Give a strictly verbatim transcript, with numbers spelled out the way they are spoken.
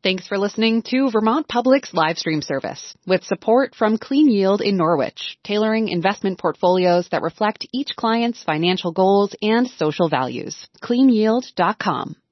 Thanks for listening to Vermont Public's live stream service with support from Clean Yield in Norwich, tailoring investment portfolios that reflect each client's financial goals and social values. clean yield dot com.